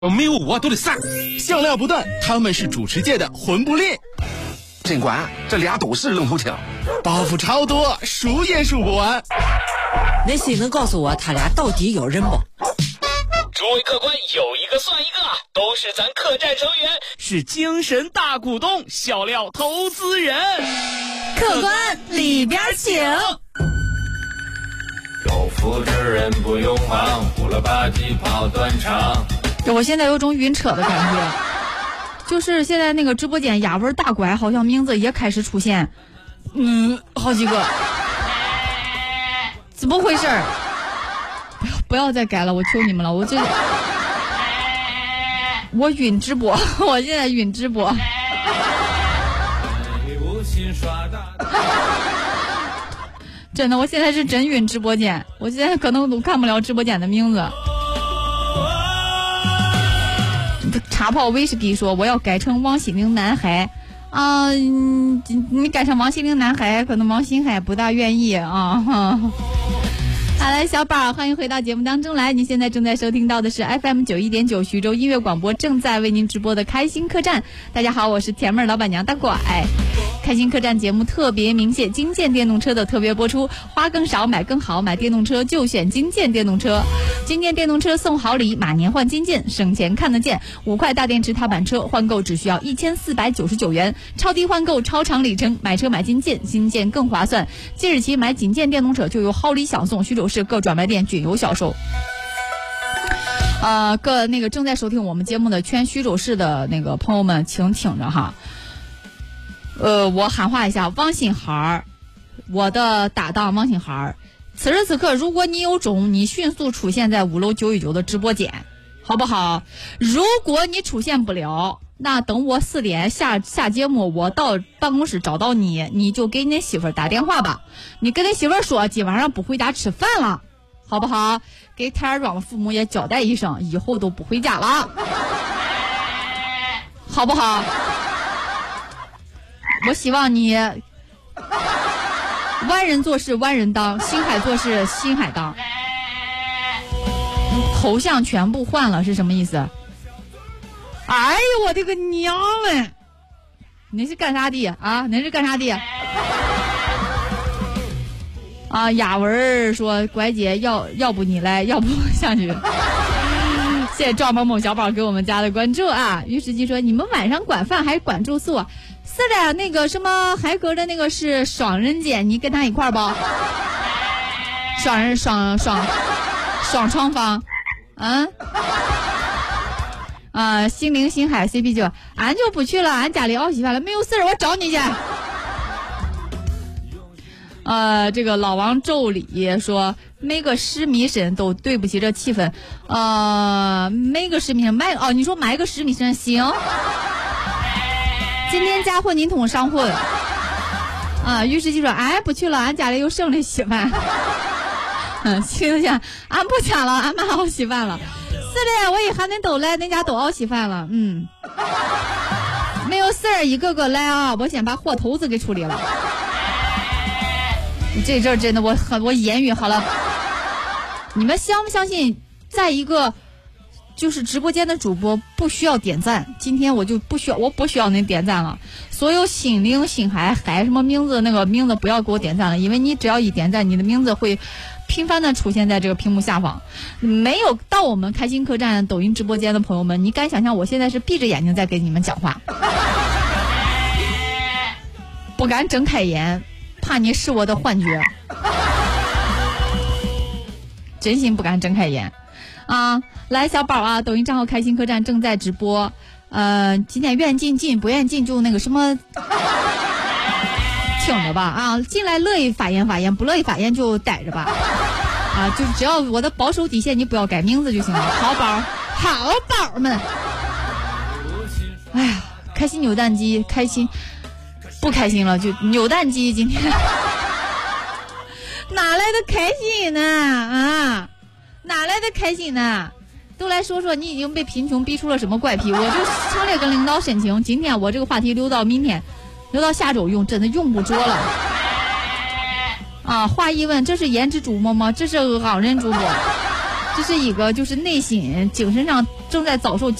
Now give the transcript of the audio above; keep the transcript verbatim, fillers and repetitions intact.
没有我都得散。 笑料不断，他们是主持界的魂不吝。 警官，这俩都是愣头青， 包袱超多，数也数不完。 那谁能告诉我他俩到底有人不？ 诸位客官，有一个算一个，都是咱客栈成员， 是精神大股东，笑料投资人。 客官里边请。 有福之人不用忙，呼了吧唧跑断肠。 我现在有种晕车的感觉，就是现在那个直播间雅文大拐好像名字也开始出现，嗯，好几个，怎么回事？不要不要再改了，我求你们了，我这我晕直播，我现在晕直播。真的，我现在是真晕直播间，我现在可能都看不了直播间的名字。茶泡威士忌说我要改成王心凌男孩啊、嗯，你改成王心凌男孩，可能王心海不大愿意啊。好嘞，小宝，欢迎回到节目当中来。你现在正在收听到的是 F M 九一点九徐州音乐广播，正在为您直播的开心客栈。大家好，我是甜妹老板娘大拐。开心客栈节目特别鸣谢金健电动车的特别播出，花更少买更好，买电动车就选金健电动车。金健电动车送好礼，马年换金健，省钱看得见。五块大电池踏板车换购只需要一千四百九十九元，超低换购，超长里程，买车买金健，金健更划算。即日起买金健电动车就有好礼相送，徐州市各专卖店均有销售。呃，各那个正在收听我们节目的全徐州市的那个朋友们，请听着哈。呃，我喊话一下王新孩，我的搭档王新孩，此时此刻，如果你有种，你迅速出现在五楼九一九的直播间，好不好？如果你出现不了，那等我四点下下节目，我到办公室找到你，你就给你媳妇儿打电话吧。你跟你媳妇儿说，今晚上不回家吃饭了，好不好？给台儿庄的父母也交代一声，以后都不回家了，好不好？我希望你万人做事万人当，星海做事星海当。头像全部换了是什么意思？哎呦我的个娘嘞！你是干啥的啊？你是干啥的？啊，雅文说拐姐要要不你来，要不下去。谢谢赵某某小宝给我们家的关注啊。于世基说你们晚上管饭还是管住宿啊？是的，那个什么海格的那个是双人间，你跟他一块儿不？双人双双双床房，啊啊！心灵心海 C P 九，俺就不去了，俺家里熬稀饭了，没有事儿，我找你去。呃，这个老王咒里说，每个十米深都对不起这气氛。呃，每个十米深买哦，你说买个十米深行。今天加混凝土上混啊！于是就说哎不去了，俺家里有剩的稀饭。嗯，行行，俺不加了，俺妈熬稀饭了。是的，我一喊恁都来，恁家都熬稀饭了。嗯，没有事儿，一个个来啊！我先把货头子给处理了。这阵真的我很我言语好了。你们相不相信，在一个就是直播间的主播不需要点赞，今天我就不需要，我不需要您点赞了。所有心灵心海海什么名字那个名字不要给我点赞了，因为你只要一点赞，你的名字会频繁的出现在这个屏幕下方。没有到我们开心客栈抖音直播间的朋友们，你敢想象我现在是闭着眼睛在给你们讲话，不敢睁开眼，怕你是我的幻觉，真心不敢睁开眼。啊，来小宝啊，抖音账号开心客栈正在直播，呃，今天愿意进进，不愿意进就那个什么，听着吧啊，进来乐意发言发言，不乐意发言就待着吧，啊，就是只要我的保守底线你不要改名字就行了，好宝，好宝们，哎呀，开心扭蛋机，开心不开心了就扭蛋机，今天哪来的开心呢啊？哪来的开心呢？都来说说你已经被贫穷逼出了什么怪癖。我就强烈跟领导申请，今天我这个话题留到明天，留到下周用，真的用不着了。啊，话一问，这是颜值主播吗？这是昂人主播，这是一个就是内心精神上正在遭受